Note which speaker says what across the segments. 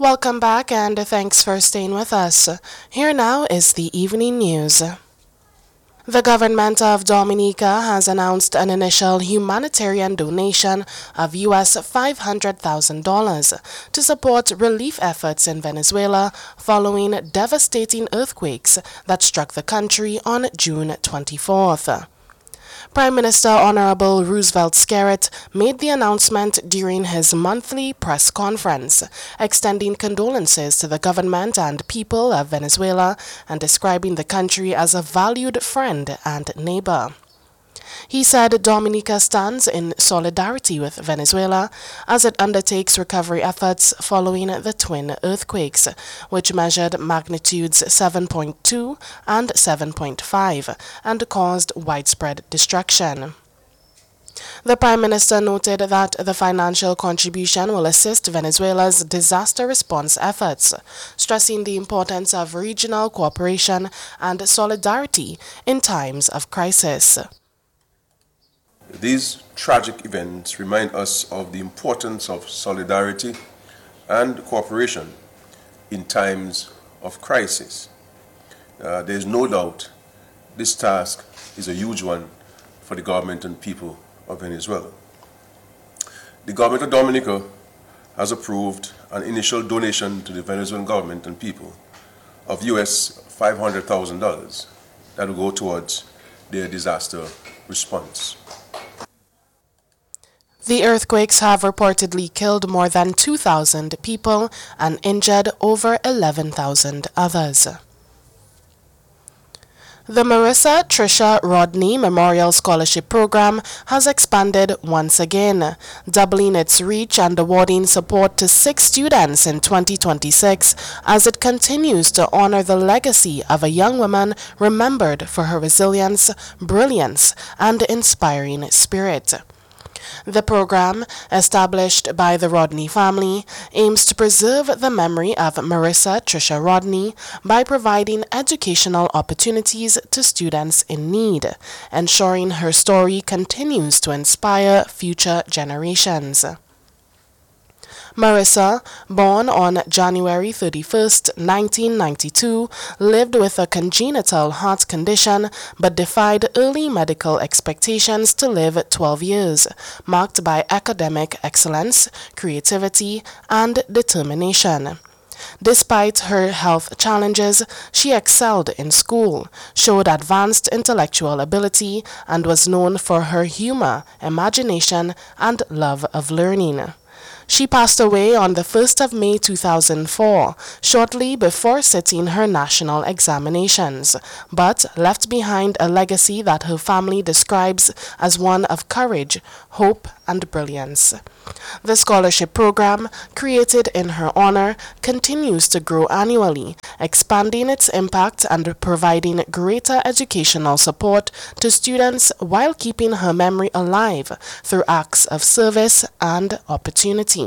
Speaker 1: Welcome back and thanks for staying with us. Here now is the evening news. The government of Dominica has announced an initial humanitarian donation of US $500,000 to support relief efforts in Venezuela following devastating earthquakes that struck the country on June 24th. Prime Minister Honorable Roosevelt Skerrit made the announcement during his monthly press conference, extending condolences to the government and people of Venezuela and describing the country as a valued friend and neighbor. He said Dominica stands in solidarity with Venezuela as it undertakes recovery efforts following the twin earthquakes, which measured magnitudes 7.2 and 7.5 and caused widespread destruction. The Prime Minister noted that the financial contribution will assist Venezuela's disaster response efforts, stressing the importance of regional cooperation and solidarity in times of crisis.
Speaker 2: These tragic events remind us of the importance of solidarity and cooperation in times of crisis. There is no doubt this task is a huge one for the government and people of Venezuela. The government of Dominica has approved an initial donation to the Venezuelan government and people of US $500,000 that will go towards their disaster response.
Speaker 1: The earthquakes have reportedly killed more than 2,000 people and injured over 11,000 others. The Marissa Trisha Rodney Memorial Scholarship Program has expanded once again, doubling its reach and awarding support to 6 students in 2026 as it continues to honor the legacy of a young woman remembered for her resilience, brilliance, and inspiring spirit. The program, established by the Rodney family, aims to preserve the memory of Marissa Trisha Rodney by providing educational opportunities to students in need, ensuring her story continues to inspire future generations. Marissa, born on January 31, 1992, lived with a congenital heart condition but defied early medical expectations to live 12 years, marked by academic excellence, creativity, and determination. Despite her health challenges, she excelled in school, showed advanced intellectual ability, and was known for her humor, imagination, and love of learning. She passed away on the 1st of May 2004, shortly before sitting her national examinations, but left behind a legacy that her family describes as one of courage, hope, and brilliance. The scholarship program, created in her honor, continues to grow annually, expanding its impact and providing greater educational support to students while keeping her memory alive through acts of service and opportunity.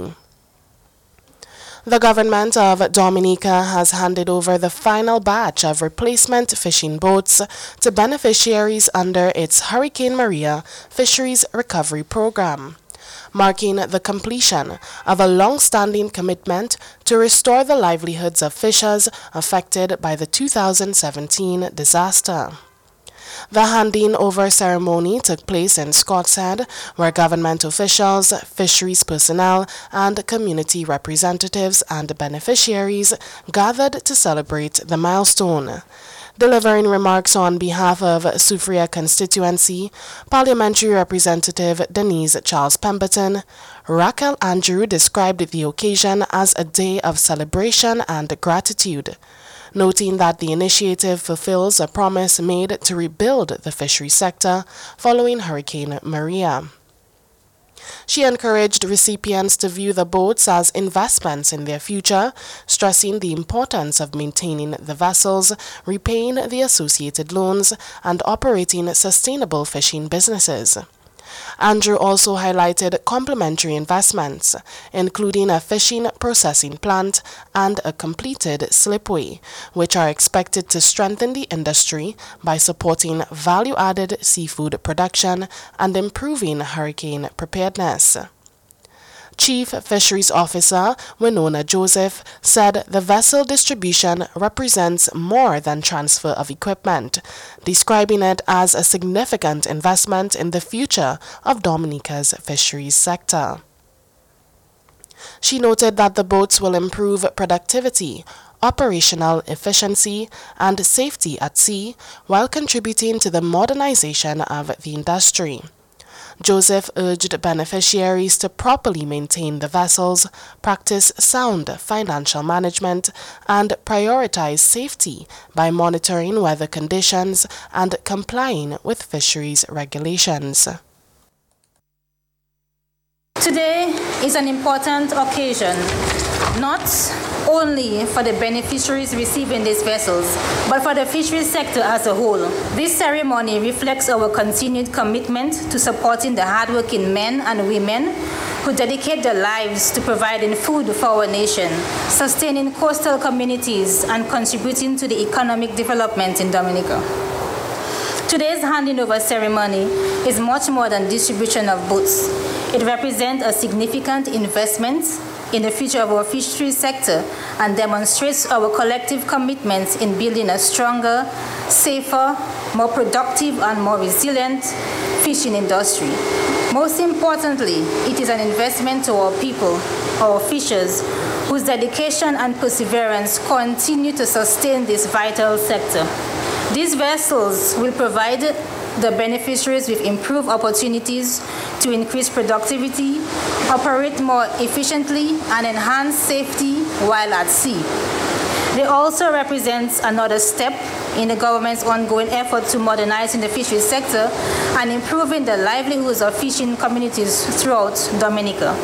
Speaker 1: The government of Dominica has handed over the final batch of replacement fishing boats to beneficiaries under its Hurricane Maria Fisheries Recovery Program, marking the completion of a long-standing commitment to restore the livelihoods of fishers affected by the 2017 disaster. The handing over ceremony took place in Scott's Head, where government officials, fisheries personnel, and community representatives and beneficiaries gathered to celebrate the milestone. Delivering remarks on behalf of Soufriere constituency, Parliamentary Representative Denise Charles Pemberton, Raquel Andrew described the occasion as a day of celebration and gratitude, noting that the initiative fulfills a promise made to rebuild the fishery sector following Hurricane Maria. She encouraged recipients to view the boats as investments in their future, stressing the importance of maintaining the vessels, repaying the associated loans, and operating sustainable fishing businesses. Andrew also highlighted complementary investments, including a fishing processing plant and a completed slipway, which are expected to strengthen the industry by supporting value-added seafood production and improving hurricane preparedness. Chief Fisheries Officer Winona Joseph said the vessel distribution represents more than transfer of equipment, describing it as a significant investment in the future of Dominica's fisheries sector. She noted that the boats will improve productivity, operational efficiency, and safety at sea while contributing to the modernization of the industry. Joseph urged beneficiaries to properly maintain the vessels, practice sound financial management, and prioritize safety by monitoring weather conditions and complying with fisheries regulations.
Speaker 3: Today is an important occasion, not only for the beneficiaries receiving these vessels, but for the fisheries sector as a whole. This ceremony reflects our continued commitment to supporting the hardworking men and women who dedicate their lives to providing food for our nation, sustaining coastal communities, and contributing to the economic development in Dominica. Today's handing over ceremony is much more than distribution of boats. It represents a significant investment in the future of our fisheries sector and demonstrates our collective commitment in building a stronger, safer, more productive, and more resilient fishing industry. Most importantly, it is an investment to our people, our fishers, whose dedication and perseverance continue to sustain this vital sector. These vessels will provide the beneficiaries with improved opportunities to increase productivity, operate more efficiently, and enhance safety while at sea. They also represent another step in the government's ongoing effort to modernize the fisheries sector and improving the livelihoods of fishing communities throughout Dominica.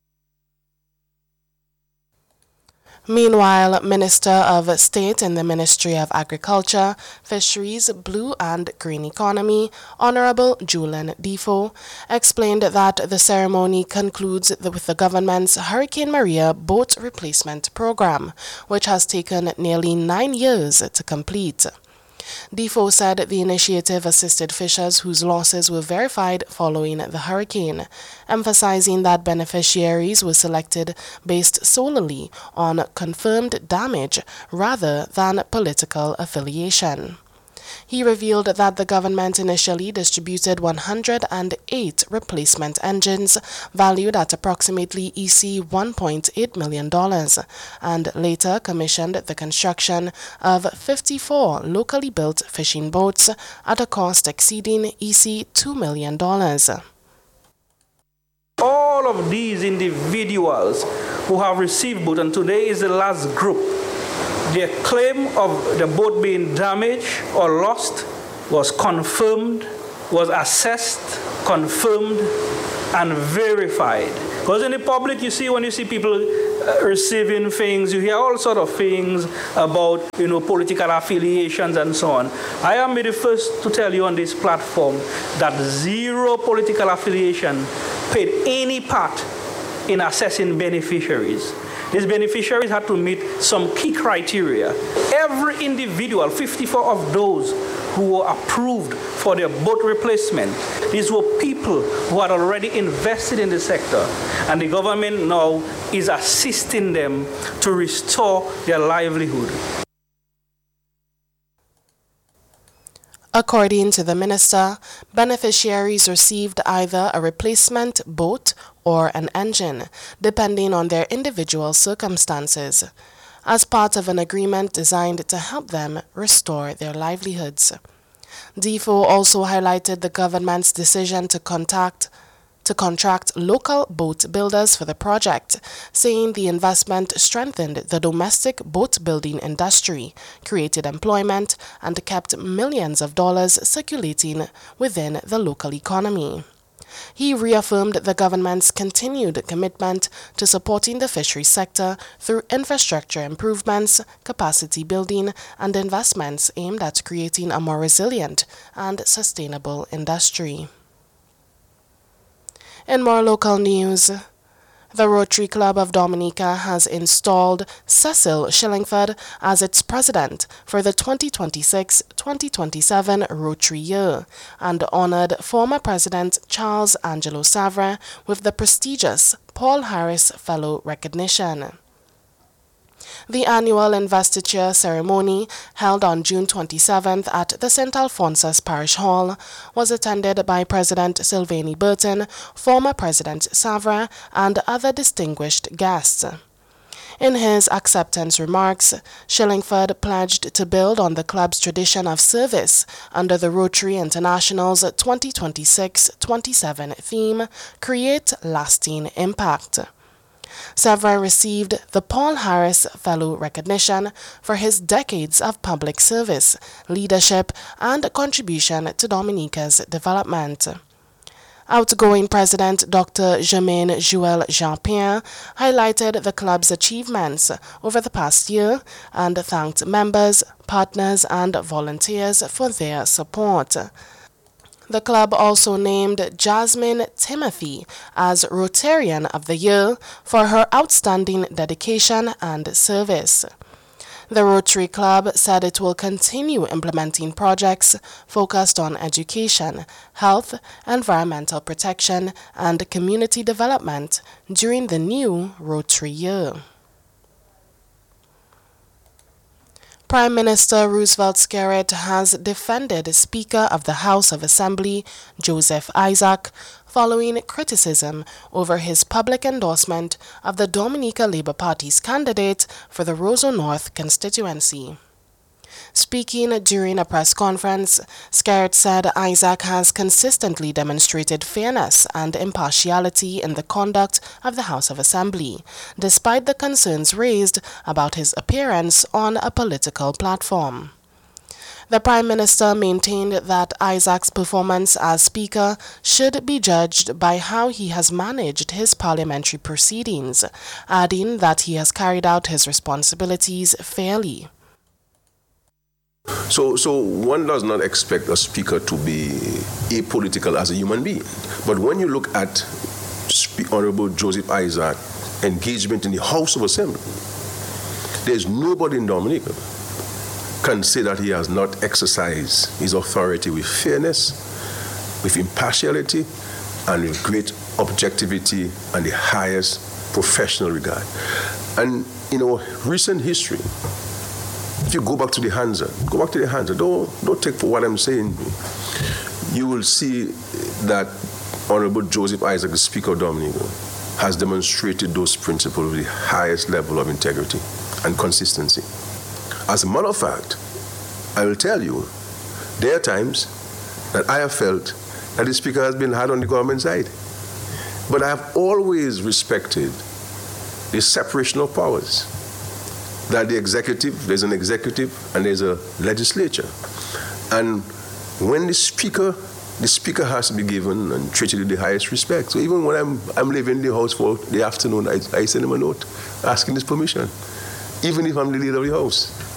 Speaker 1: Meanwhile, Minister of State in the Ministry of Agriculture, Fisheries, Blue and Green Economy, Honorable Julian Defoe, explained that the ceremony concludes with the government's Hurricane Maria boat replacement program, which has taken nearly 9 years to complete. Defoe said the initiative assisted fishers whose losses were verified following the hurricane, emphasizing that beneficiaries were selected based solely on confirmed damage rather than political affiliation. He revealed that the government initially distributed 108 replacement engines valued at approximately EC $1.8 million and later commissioned the construction of 54 locally built fishing boats at a cost exceeding EC $2 million.
Speaker 4: All of these individuals who have received boat, and today is the last group, their claim of the boat being damaged or lost was confirmed, was assessed, confirmed, and verified. Because in the public, you see, when you see people receiving things, you hear all sorts of things about, political affiliations and so on. I am the first to tell you on this platform that zero political affiliation played any part in assessing beneficiaries. These beneficiaries had to meet some key criteria. Every individual, 54 of those who were approved for their boat replacement, these were people who had already invested in the sector, and the government now is assisting them to restore their livelihood.
Speaker 1: According to the minister, beneficiaries received either a replacement boat or an engine, depending on their individual circumstances, as part of an agreement designed to help them restore their livelihoods. Defoe also highlighted the government's decision to contract local boat builders for the project, saying the investment strengthened the domestic boat building industry, created employment, and kept millions of dollars circulating within the local economy. He reaffirmed the government's continued commitment to supporting the fisheries sector through infrastructure improvements, capacity building, and investments aimed at creating a more resilient and sustainable industry. In more local news, The Rotary Club of Dominica has installed Cecil Shillingford as its president for the 2026-2027 Rotary year and honored former President Charles Angelo Savra with the prestigious Paul Harris Fellow recognition. The annual investiture ceremony, held on June 27th at the St. Alphonsus Parish Hall, was attended by President Sylvanie Burton, former President Savra, and other distinguished guests. In his acceptance remarks, Shillingford pledged to build on the club's tradition of service under the Rotary International's 2026-27 theme, Create Lasting Impact. Savra received the Paul Harris Fellow recognition for his decades of public service, leadership, and contribution to Dominica's development. Outgoing President Dr. Germaine Joël Jean-Pierre highlighted the club's achievements over the past year and thanked members, partners, and volunteers for their support. The club also named Jasmine Timothy as Rotarian of the Year for her outstanding dedication and service. The Rotary Club said it will continue implementing projects focused on education, health, environmental protection, and community development during the new Rotary year. Prime Minister Roosevelt Skerrit has defended Speaker of the House of Assembly, Joseph Isaac, following criticism over his public endorsement of the Dominica Labour Party's candidate for the Roseau North constituency. Speaking during a press conference, Skerrit said Isaac has consistently demonstrated fairness and impartiality in the conduct of the House of Assembly, despite the concerns raised about his appearance on a political platform. The Prime Minister maintained that Isaac's performance as Speaker should be judged by how he has managed his parliamentary proceedings, adding that he has carried out his responsibilities fairly.
Speaker 2: So one does not expect a speaker to be apolitical as a human being. But when you look at Honorable Joseph Isaac's engagement in the House of Assembly, there's nobody in Dominica can say that he has not exercised his authority with fairness, with impartiality, and with great objectivity and the highest professional regard. And in our recent history, if you go back to the Hansa, don't take for what I'm saying. You will see that Honorable Joseph Isaac, the Speaker of Dominica, has demonstrated those principles with the highest level of integrity and consistency. As a matter of fact, I will tell you, there are times that I have felt that the Speaker has been hard on the government side. But I have always respected the separation of powers. That the executive, there's an executive and there's a legislature. And when the speaker has to be given and treated with the highest respect. So even when I'm leaving the house for the afternoon, I send him a note asking his permission, even if I'm the leader of the house.